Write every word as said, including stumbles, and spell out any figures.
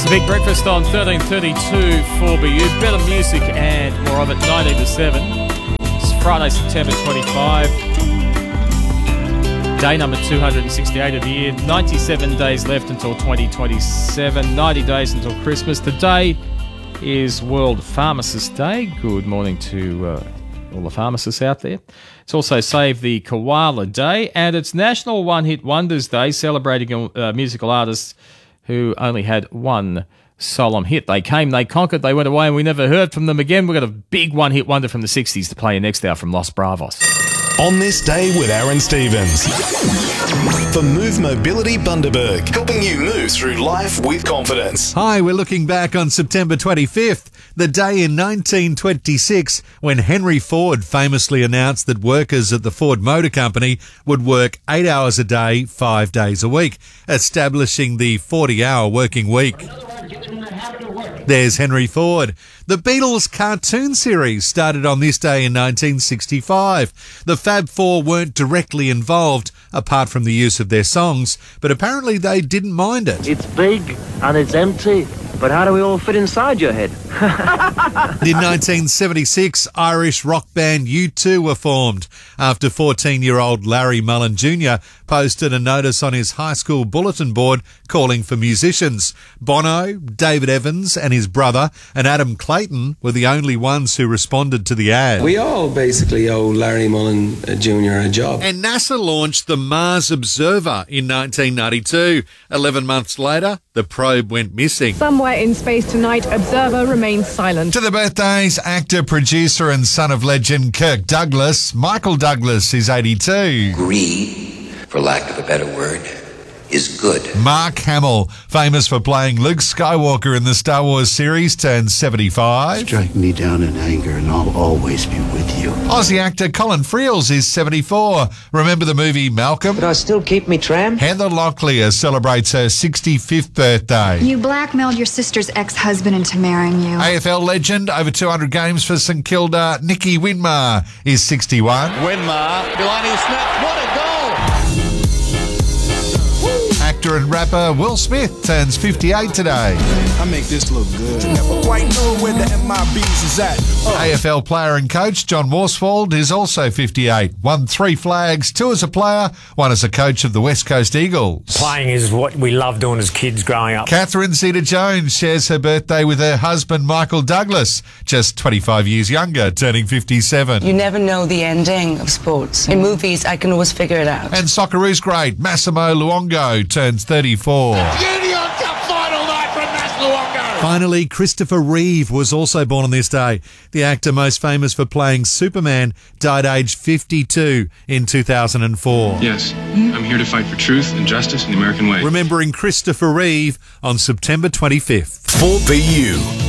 The Big Breakfast on thirteen thirty-two for B U. Better music and more of it, nineteen to seven. It's Friday, September twenty-fifth. Day number two hundred sixty-eight of the year. ninety-seven days left until twenty twenty-seven. ninety days until Christmas. Today is World Pharmacist Day. Good morning to uh, all the pharmacists out there. It's also Save the Koala Day. And it's National One Hit Wonders Day, celebrating uh, musical artists who only had one solemn hit. They came, they conquered, they went away, and we never heard from them again. We've got a big one-hit wonder from the sixties to play you next hour from Los Bravos. On This Day with Aaron Stevens. For Move Mobility Bundaberg, helping you move through life with confidence. Hi, we're looking back on September twenty-fifth, the day in nineteen twenty-six when Henry Ford famously announced that workers at the Ford Motor Company would work eight hours a day, five days a week, establishing the forty-hour working week. There's Henry Ford. The Beatles cartoon series started on this day in nineteen sixty-five. The Fab Four weren't directly involved, apart from the use of their songs, but apparently they didn't mind it. It's big and it's empty, but how do we all fit inside your head? In nineteen seventy-six, Irish rock band U two were formed after fourteen-year-old Larry Mullen Junior posted a notice on his high school bulletin board calling for musicians. Bono, David Evans and his brother, and Adam Clayton were the only ones who responded to the ad. We all basically owe Larry Mullen Junior a job. And NASA launched the Mars Observer in nineteen ninety-two. Eleven months later, the probe went missing. Somewhere in space tonight, Observer remains silent. To the birthdays, actor, producer and son of legend Kirk Douglas. Michael Douglas is eighty-two. Greed, for lack of a better word, is good. Mark Hamill, famous for playing Luke Skywalker in the Star Wars series, turned seventy-five. Strike me down in anger and I'll always be with you. Aussie actor Colin Friels is seventy-four. Remember the movie Malcolm? But I still keep me tram. Heather Locklear celebrates her sixty-fifth birthday. You blackmailed your sister's ex-husband into marrying you. A F L legend, over two hundred games for St Kilda, Nicky Winmar is sixty-one. Winmar, Delaney Smith, what a goal! Actor and rapper Will Smith turns fifty-eight today. I make this look good. You never quite know where the M I Bs is at. Uh. A F L player and coach John Worsfold is also fifty-eight. Won three flags, two as a player, one as a coach of the West Coast Eagles. Playing is what we loved doing as kids growing up. Catherine Zeta-Jones shares her birthday with her husband Michael Douglas, just twenty-five years younger, turning fifty-seven. You never know the ending of sports. In movies, I can always figure it out. And Socceroos great Massimo Luongo turns thirty-four. Union Cup final night from Mass Luongo. Finally, Christopher Reeve was also born on this day. The actor most famous for playing Superman died aged fifty-two in two thousand four. Yes, I'm here to fight for truth and justice in the American way. Remembering Christopher Reeve on September twenty-fifth. For B U.